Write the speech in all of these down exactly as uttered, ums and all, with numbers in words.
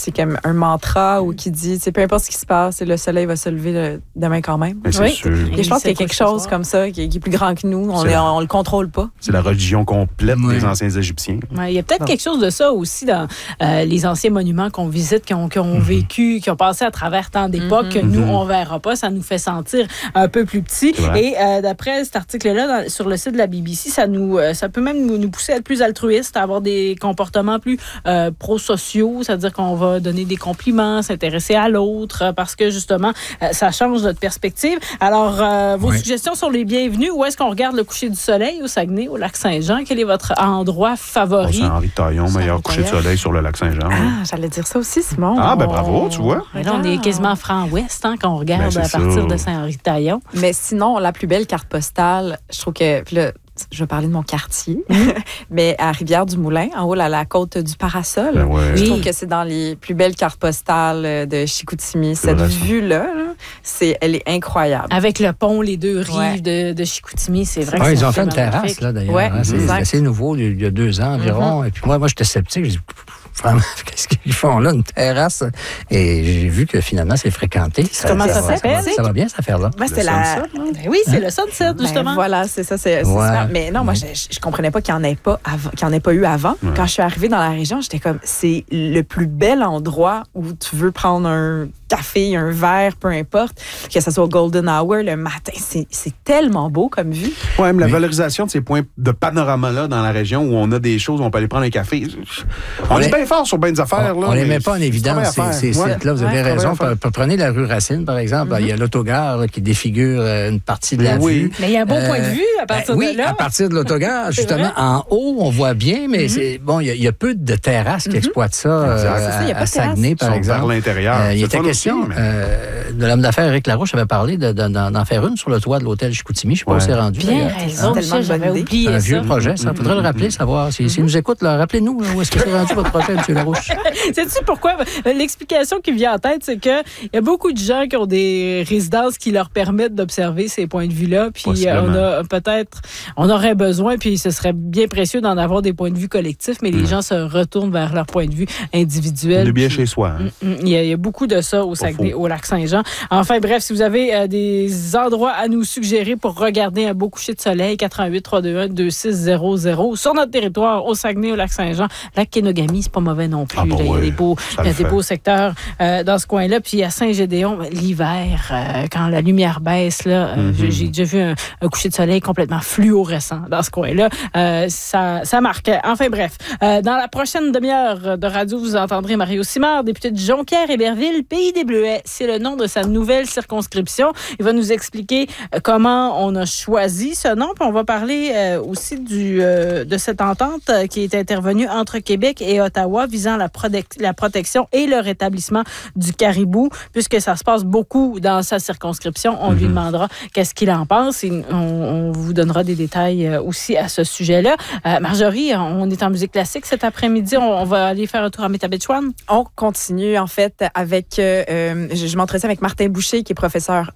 c'est comme un mantra ou qui dit, peu importe ce qui se passe, le soleil va se lever le, demain quand même. Mais c'est oui. sûr. Et je pense qu'il y a quelque chose comme ça qui est, qui est plus grand que nous. On ne le contrôle pas. C'est la religion complète oui. des anciens Égyptiens. Ouais, il y a peut-être ah. quelque chose de ça aussi dans euh, les anciens monuments qu'on visite, qui ont, qui ont mm-hmm. vécu, qui ont passé à travers tant d'époques mm-hmm. que nous, on ne verra pas. Ça nous fait sentir un peu plus petits. Et euh, d'après cet article-là, dans, sur le site de la B B C, ça, nous, euh, ça peut même nous, nous pousser à être plus altruistes, à avoir des comportements plus euh, pro-sociaux, c'est-à-dire qu'on va donner des compliments, s'intéresser à l'autre, parce que justement, euh, ça change notre perspective. Alors, euh, vos oui. suggestions sont les bienvenues. Où est-ce qu'on regarde le coucher du soleil au Saguenay, au lac Saint-Jean? Quel est votre endroit favori? Oh, Saint-Henri de Taillon, meilleur coucher de soleil sur le lac Saint-Jean. Ah, oui. J'allais dire ça aussi, Simon. Ah, ben bravo, tu vois. Mais là, on est quasiment franc-ouest hein, quand on regarde ben, à partir ça. de Saint-Henri de Taillon. Mais sinon, la plus belle carte postale, je trouve que... Puis là, je vais parler de mon quartier, mmh. mais à Rivière-du-Moulin, en haut, à la côte du Parasol. Ben ouais. Je trouve que c'est dans les plus belles cartes postales de Chicoutimi. C'est Cette vrai, vue-là, là, c'est, elle est incroyable. Avec le pont, les deux rives ouais. de, de Chicoutimi, c'est vrai. Ouais, que ils ont fait une terrasse, là, d'ailleurs. Ouais, hein, c'est exact. assez nouveau, il y a deux ans environ. Mm-hmm. Et puis moi, moi j'étais sceptique. Je dis, vraiment, qu'est-ce qu'ils font là, une terrasse? Et j'ai vu que finalement, c'est fréquenté. Ça, Comment ça, ça s'appelle? Ça, ça va bien, cette affaire-là. Ben, c'est la... Ben oui, c'est hein? le sunset, justement. Ben, voilà, c'est ça. C'est, c'est ouais. ça. Mais non, moi, je, je comprenais pas qu'il n'y en ait pas, av- qu'il y en ait pas eu avant. Ouais. Quand je suis arrivée dans la région, j'étais comme, c'est le plus bel endroit où tu veux prendre un café, un verre, peu importe, que ce soit au Golden Hour le matin. C'est, c'est tellement beau comme vue. Oui, mais la valorisation de ces points de panorama-là dans la région où on a des choses où on peut aller prendre un café. On, on est bien fort sur bien des affaires. On, là, on les met pas en évidence, ces, ces ouais. sites-là. Vous avez ouais, raison. Prenez la rue Racine, par exemple. Mm-hmm. Il y a l'autogare là, qui défigure une partie de mais la oui. vue. Mais il y a un bon euh, point de vue à partir ben, de oui, là. à partir de l'autogare, justement, en haut, on voit bien, mais mm-hmm. c'est, bon, il y, y a peu de terrasses qui mm-hmm. exploitent ça euh, à, à Saguenay, par exemple. Vers l'intérieur. Euh, il était question... Aussi, mais... euh, de l'homme d'affaires Éric Larouche avait parlé de, de, d'en faire une sur le toit de l'hôtel Chicoutimi. Je ne sais pas ouais. où c'est rendu. Bien raison, hein? Tellement j'avais oublié un ça. vieux projet, ça. Il faudrait mm-hmm. le rappeler, savoir. S'il si, si nous écoute, là, rappelez-nous là, où est-ce que c'est rendu votre projet, M. Larouche. Sais-tu pourquoi? L'explication qui vient en tête, c'est qu'il y a beaucoup de gens qui ont des résidences qui leur permettent d'observer ces points de vue-là. Puis on a peut-être, on aurait besoin, puis ce serait bien précieux d'en avoir des points de vue collectifs, mais les mmh. gens se retournent vers leur point de vue individuel. On est bien chez soi. Hein? Il y, a, il y a beaucoup de ça au Saguenay, au lac Saint-Jean. Enfin, bref, si vous avez euh, des endroits à nous suggérer pour regarder un beau coucher de soleil, quatre un huit, trois deux un, deux six zéro zéro sur notre territoire, au Saguenay, au lac Saint-Jean. Lac Kenogami, c'est pas mauvais non plus. Ah bon, là, il y a des beaux, il y a des beaux secteurs euh, dans ce coin-là. Puis à Saint-Gédéon, l'hiver, euh, quand la lumière baisse, là, euh, mm-hmm. j'ai déjà vu un, un coucher de soleil complètement fluorescent dans ce coin-là. Euh, ça, ça marque. Enfin bref, euh, dans la prochaine demi-heure de radio, vous entendrez Mario Simard, député de Jonquière-Héberville, Pays des Bleuets. C'est le nom de sa nouvelle circonscription. Il va nous expliquer comment on a choisi ce nom. Puis on va parler euh, aussi du, euh, de cette entente qui est intervenue entre Québec et Ottawa visant la, protec- la protection et le rétablissement du caribou. Puisque ça se passe beaucoup dans sa circonscription, on mm-hmm. lui demandera qu'est-ce qu'il en pense et on, on vous donnera des détails aussi à ce sujet-là. Euh, Marjorie, on est en musique classique cet après-midi. On, on va aller faire un tour à Métabetchouan. On continue en fait avec, euh, je, je m'entretiens avec Martin Boucher qui est professeur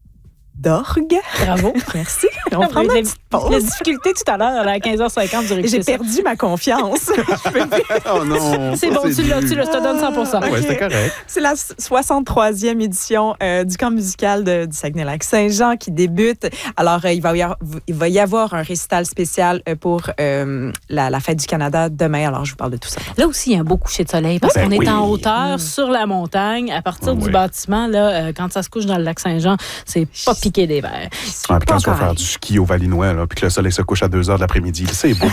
d'orgue. Bravo. Merci. On prend la, la difficulté tout à l'heure à quinze heures cinquante du réussir. J'ai perdu ma confiance. Oh non. C'est bon, tu l'as, tu l'as, je te donne cent pour cent. Okay. Ouais, c'était correct. C'est la soixante-troisième édition euh, du camp musical de, du Saguenay-Lac-Saint-Jean qui débute. Alors, euh, il, va y avoir, il va y avoir un récital spécial pour euh, la, la fête du Canada demain. Alors, je vous parle de tout ça. Là aussi, il y a un beau coucher de soleil parce ben qu'on oui. est en hauteur, mmh. sur la montagne. À partir oh, du oui. bâtiment, là, euh, quand ça se couche dans le lac Saint-Jean, c'est pas piqué des verres. Ah, puis quand tu vas faire du ski au Valinois, là, puis que le soleil se couche à deux heures de l'après-midi, c'est beau.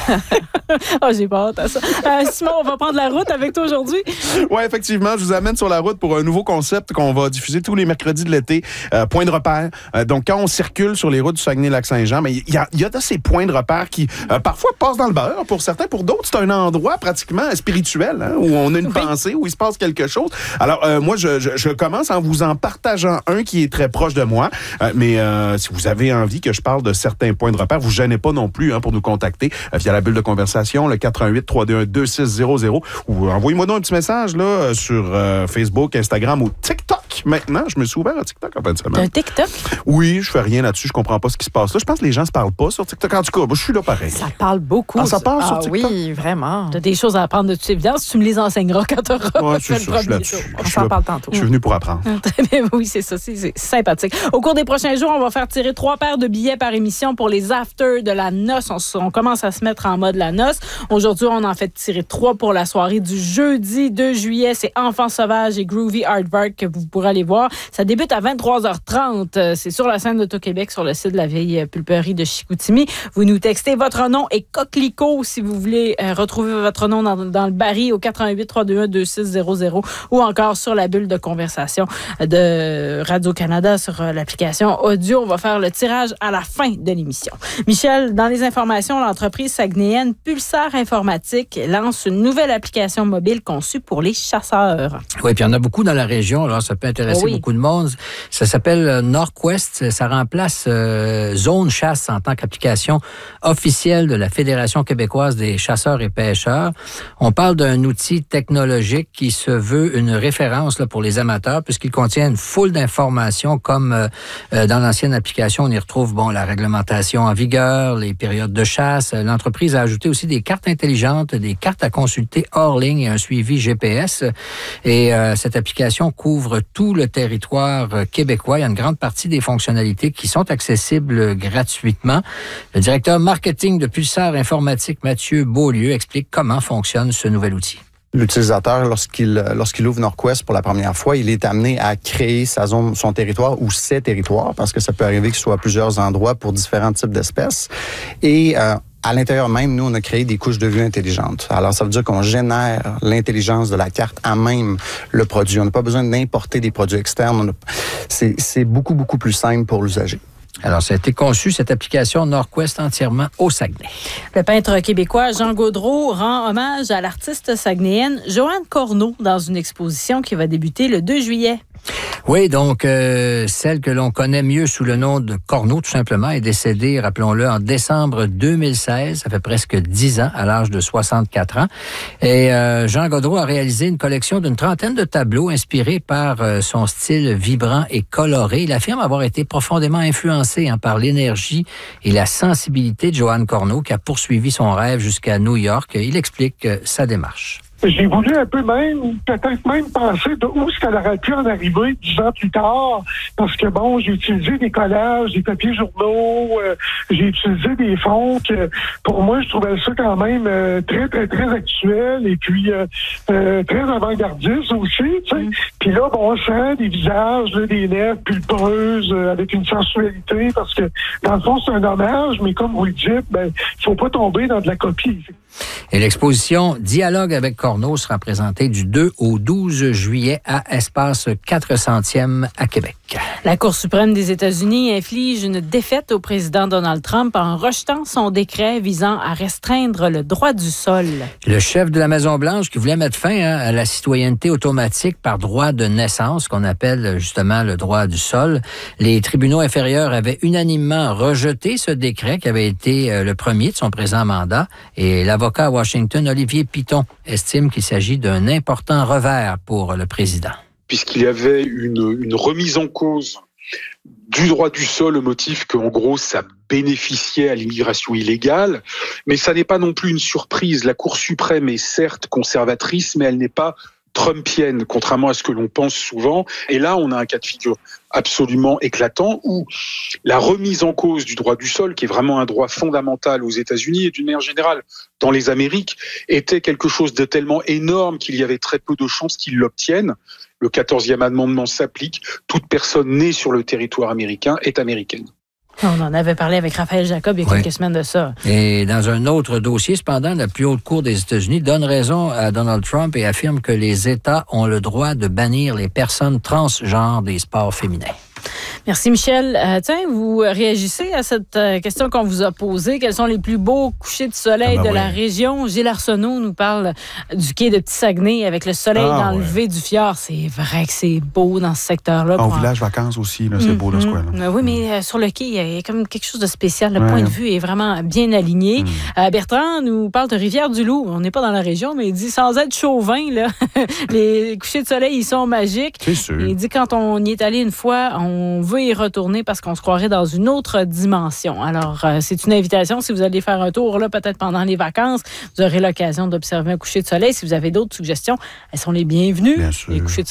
Oh, j'ai pas hâte à ça. Euh, Simon, on va prendre la route avec toi aujourd'hui. Oui, effectivement, je vous amène sur la route pour un nouveau concept qu'on va diffuser tous les mercredis de l'été, euh, point de repère. Euh, donc, quand on circule sur les routes du Saguenay-Lac-Saint-Jean, mais il y a, y a de ces points de repère qui, euh, parfois, passent dans le beurre. Pour certains, pour d'autres, c'est un endroit pratiquement spirituel, hein, où on a une oui. pensée, où il se passe quelque chose. Alors, euh, moi, je, je, je commence en vous en partageant un qui est très proche de moi, euh, mais euh, si vous avez envie que je parle de certains points de repère, vous ne gênez pas non plus hein, pour nous contacter euh, via la bulle de conversation, le quatre un huit, trois deux un, deux six zéro zéro, ou envoyez-moi donc un petit message là, sur euh, Facebook, Instagram ou TikTok. TikTok maintenant. Je me suis ouvert à TikTok en fin de semaine. Un TikTok? Oui, je fais rien là-dessus. Je comprends pas ce qui se passe là. Je pense que les gens se parlent pas sur TikTok. En tout cas, moi, je suis là pareil. Ça parle beaucoup. Ah, ça parle ah, sur TikTok? Oui, vraiment. Tu as des choses à apprendre de toute évidence. Tu me les enseigneras quand tu auras ouais, fait c'est le ça, premier je tour. On s'en parle tantôt. Je suis venu pour apprendre. Très bien, oui, c'est ça. C'est, c'est sympathique. Au cours des prochains jours, on va faire tirer trois paires de billets par émission pour les afters de la noce. On, on commence à se mettre en mode la noce. Aujourd'hui, on en fait tirer trois pour la soirée du jeudi deux juillet. C'est Enfants sauvages et Groovy Aardvark que vous pourrez aller voir. Ça débute à vingt-trois heures trente. C'est sur la scène d'Auto-Québec, sur le site de la vieille pulperie de Chicoutimi. Vous nous textez votre nom et coquelicot si vous voulez euh, retrouver votre nom dans, dans le baril au quatre un huit, trois deux un, deux six zéro zéro ou encore sur la bulle de conversation de Radio-Canada sur euh, l'application audio. On va faire le tirage à la fin de l'émission. Michel, dans les informations, l'entreprise saguenayenne Pulsar Informatique lance une nouvelle application mobile conçue pour les chasseurs. Oui, puis il y en a beaucoup dans la région, alors ça peut intéresser oui. beaucoup de monde. Ça s'appelle Norquest. Ça remplace euh, Zone Chasse en tant qu'application officielle de la Fédération québécoise des chasseurs et pêcheurs. On parle d'un outil technologique qui se veut une référence là, pour les amateurs puisqu'il contient une foule d'informations comme euh, dans l'ancienne application, on y retrouve bon la réglementation en vigueur, les périodes de chasse. L'entreprise a ajouté aussi des cartes intelligentes, des cartes à consulter hors ligne et un suivi G P S. Et euh, cette application couvre tout le territoire québécois. Il y a une grande partie des fonctionnalités qui sont accessibles gratuitement. Le directeur marketing de Pulsar Informatique, Mathieu Beaulieu, explique comment fonctionne ce nouvel outil. L'utilisateur, lorsqu'il lorsqu'il ouvre Norquest pour la première fois, il est amené à créer sa zone, son territoire ou ses territoires, parce que ça peut arriver qu'il soit à plusieurs endroits pour différents types d'espèces. Et euh, à l'intérieur même, nous, on a créé des couches de vue intelligentes. Alors, ça veut dire qu'on génère l'intelligence de la carte à même le produit. On n'a pas besoin d'importer des produits externes. On a... c'est, c'est beaucoup, beaucoup plus simple pour l'usager. Alors, ça a été conçu, cette application Norquest, entièrement au Saguenay. Le peintre québécois Jean Gaudreau rend hommage à l'artiste saguenayenne Joanne Corneau dans une exposition qui va débuter le deux juillet. Oui, donc euh, celle que l'on connaît mieux sous le nom de Corneau, tout simplement, est décédée, rappelons-le, en décembre deux mille seize. Ça fait presque dix ans, à l'âge de soixante-quatre ans. Et euh, Jean Gaudreau a réalisé une collection d'une trentaine de tableaux inspirés par euh, son style vibrant et coloré. Il affirme avoir été profondément influencé hein, par l'énergie et la sensibilité de Joanne Corneau, qui a poursuivi son rêve jusqu'à New York. Il explique euh, sa démarche. J'ai voulu un peu même, peut-être même penser de où est-ce qu'elle aurait pu en arriver dix ans plus tard, parce que bon, j'ai utilisé des collages, des papiers journaux, euh, j'ai utilisé des fonds que, pour moi, je trouvais ça quand même euh, très, très, très actuel et puis euh, euh, très avant-gardiste aussi, tu sais. Mm. Puis là, bon, on sent des visages, là, des lèvres pulpeuses, euh, avec une sensualité, parce que, dans le fond, c'est un hommage, mais comme vous le dites, ben, il faut pas tomber dans de la copie. Et l'exposition Dialogue avec Corneau sera présentée du deux au douze juillet à Espace quatre centième à Québec. La Cour suprême des États-Unis inflige une défaite au président Donald Trump en rejetant son décret visant à restreindre le droit du sol. Le chef de la Maison-Blanche qui voulait mettre fin hein, à la citoyenneté automatique par droit de naissance, qu'on appelle justement le droit du sol. Les tribunaux inférieurs avaient unanimement rejeté ce décret qui avait été euh, le premier de son présent mandat. Et l'avocat à Washington, Olivier Piton, estime qu'il s'agit d'un important revers pour le président. Puisqu'il y avait une, une remise en cause du droit du sol au motif qu'en gros, ça bénéficiait à l'immigration illégale. Mais ça n'est pas non plus une surprise. La Cour suprême est certes conservatrice, mais elle n'est pas trumpienne, contrairement à ce que l'on pense souvent. Et là, on a un cas de figure absolument éclatant où la remise en cause du droit du sol, qui est vraiment un droit fondamental aux États-Unis et d'une manière générale dans les Amériques, était quelque chose de tellement énorme qu'il y avait très peu de chances qu'ils l'obtiennent. Le quatorzième amendement s'applique. Toute personne née sur le territoire américain est américaine. On en avait parlé avec Raphaël Jacob il y a quelques oui. semaines de ça. Et dans un autre dossier, cependant, la plus haute cour des États-Unis donne raison à Donald Trump et affirme que les États ont le droit de bannir les personnes transgenres des sports féminins. Merci, Michel. Euh, tiens, vous réagissez à cette euh, question qu'on vous a posée. Quels sont les plus beaux couchers de soleil ah ben de oui. la région? Gilles Arsenault nous parle du quai de Petit-Saguenay avec le soleil ah, dans ouais. le lever du fjord. C'est vrai que c'est beau dans ce secteur-là. Au village vacances aussi, là, c'est mm-hmm. beau dans ce coin-là. Oui, mais euh, sur le quai, il y a comme quelque chose de spécial. Le ouais. point de vue est vraiment bien aligné. Mm. Euh, Bertrand nous parle de Rivière-du-Loup. On n'est pas dans la région, mais il dit, sans être chauvin, là, les couchers de soleil, ils sont magiques. C'est sûr. Il dit, quand on y est allé une fois, on veut y retourner parce qu'on se croirait dans une autre dimension. Alors, euh, c'est une invitation. Si vous allez faire un tour, là, peut-être pendant les vacances, vous aurez l'occasion d'observer un coucher de soleil. Si vous avez d'autres suggestions, elles sont les bienvenues. Bien sûr. Les couchers de soleil